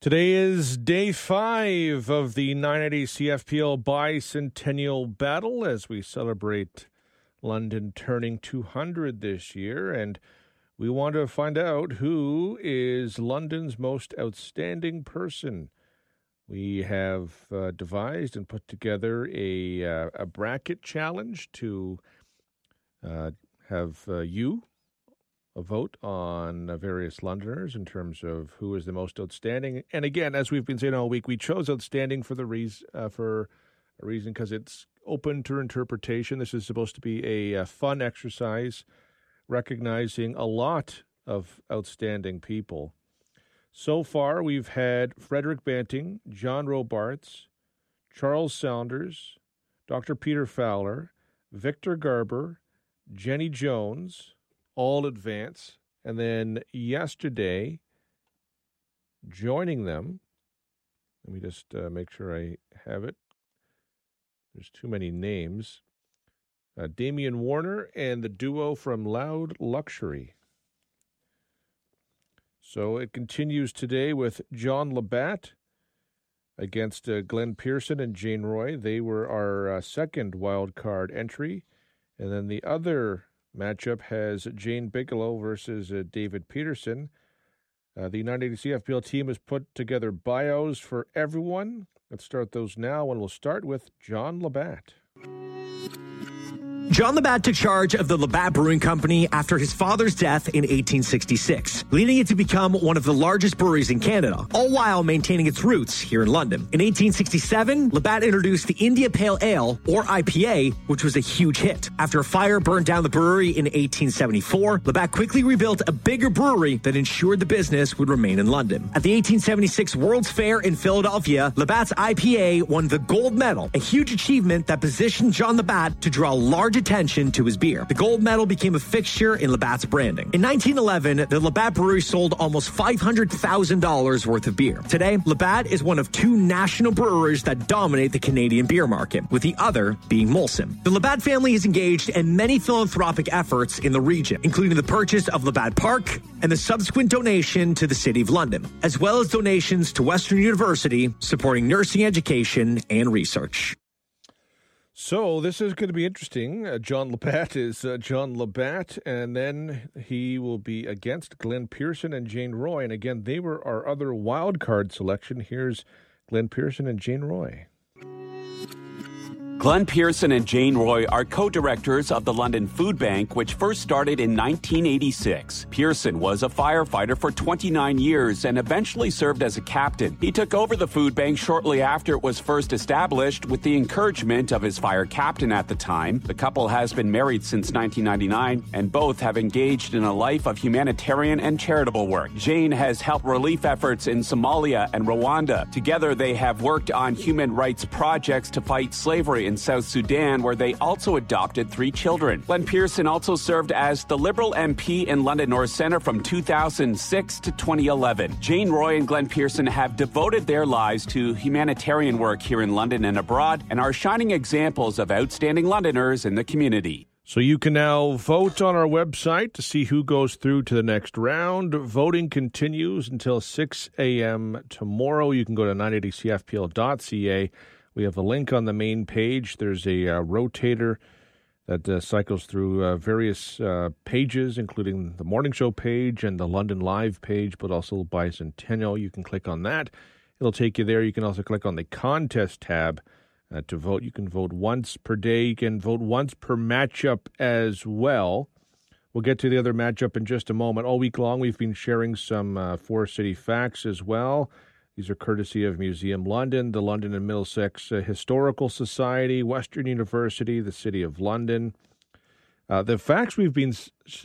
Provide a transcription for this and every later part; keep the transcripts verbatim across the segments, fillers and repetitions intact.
Today is day five of the nine eighty C F P L Bicentennial Battle as we celebrate London turning two hundred this year. And we want to find out who is London's most outstanding person. We have uh, devised and put together a, uh, a bracket challenge to uh, have uh, you a vote on uh, various Londoners in terms of who is the most outstanding. And again, as we've been saying all week, we chose outstanding for the reason uh, for a reason because it's open to interpretation. This is supposed to be a, a fun exercise, recognizing a lot of outstanding people. So far, we've had Frederick Banting, John Robarts, Charles Saunders, Doctor Peter Fowler, Victor Garber, Jenny Jones, all advance. And then yesterday, joining them, let me just uh, make sure I have it. There's too many names. Uh, Damian Warner and the duo from Loud Luxury. So it continues today with John Labatt against uh, Glenn Pearson and Jane Roy. They were our uh, second wild card entry. And then the other matchup has Jane Bigelow versus uh, David Peterson. Uh, the nine eighty C F P L team has put together bios for everyone. Let's start those now, and we'll start with John Labatt. John Labatt took charge of the Labatt Brewing Company after his father's death in eighteen sixty-six, leading it to become one of the largest breweries in Canada, all while maintaining its roots here in London. In eighteen sixty-seven, Labatt introduced the India Pale Ale, or I P A, which was a huge hit. After a fire burned down the brewery in eighteen seventy-four, Labatt quickly rebuilt a bigger brewery that ensured the business would remain in London. At the eighteen seventy-six World's Fair in Philadelphia, Labatt's I P A won the gold medal, a huge achievement that positioned John Labatt to draw large attention to his beer. The gold medal became a fixture in Labatt's branding. In nineteen eleven, the Labatt Brewery sold almost five hundred thousand dollars worth of beer. Today, Labatt is one of two national breweries that dominate the Canadian beer market, with the other being Molson. The Labatt family is engaged in many philanthropic efforts in the region, including the purchase of Labatt Park and the subsequent donation to the City of London, as well as donations to Western University, supporting nursing education and research. So this is going to be interesting. Uh, John Labatt is uh, John Labatt, and then he will be against Glenn Pearson and Jane Roy. And again, they were our other wild card selection. Here's Glenn Pearson and Jane Roy. Glenn Pearson and Jane Roy are co-directors of the London Food Bank, which first started in nineteen eighty-six. Pearson was a firefighter for twenty-nine years and eventually served as a captain. He took over the food bank shortly after it was first established with the encouragement of his fire captain at the time. The couple has been married since nineteen ninety-nine, and both have engaged in a life of humanitarian and charitable work. Jane has helped relief efforts in Somalia and Rwanda. Together, they have worked on human rights projects to fight slavery in South Sudan, where they also adopted three children. Glenn Pearson also served as the Liberal M P in London North Centre from two thousand six to twenty eleven. Jane Roy and Glenn Pearson have devoted their lives to humanitarian work here in London and abroad and are shining examples of outstanding Londoners in the community. So you can now vote on our website to see who goes through to the next round. Voting continues until six a.m. tomorrow. You can go to nine eighty C F P L dot C A. We have a link on the main page. There's a uh, rotator that uh, cycles through uh, various uh, pages, including the morning show page and the London Live page, but also Bicentennial. You can click on that. It'll take you there. You can also click on the contest tab uh, to vote. You can vote once per day. You can vote once per matchup as well. We'll get to the other matchup in just a moment. All week long, we've been sharing some uh, Forest City facts as well. These are courtesy of Museum London, the London and Middlesex uh, Historical Society, Western University, the City of London. Uh, the facts we've been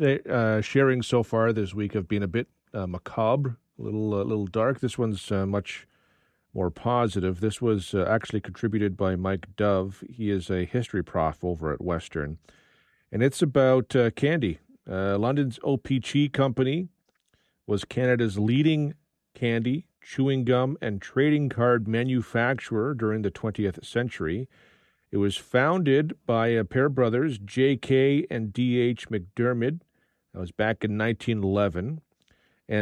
uh, sharing so far this week have been a bit uh, macabre, a little, uh, little dark. This one's uh, much more positive. This was uh, actually contributed by Mike Dove. He is a history prof over at Western. And it's about uh, candy. Uh, London's O P G company was Canada's leading candy, chewing gum, and trading card manufacturer during the twentieth century. It was founded by a pair of brothers, J K and D H McDermott. That was back in nineteen eleven.